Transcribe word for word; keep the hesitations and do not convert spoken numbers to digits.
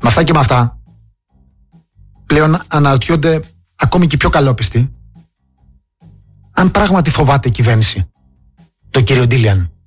Με αυτά και με αυτά, πλέον αναρωτιόνται ακόμη και οι πιο καλόπιστοι αν πράγματι φοβάται η κυβέρνηση τον κύριο Ντίλιαν.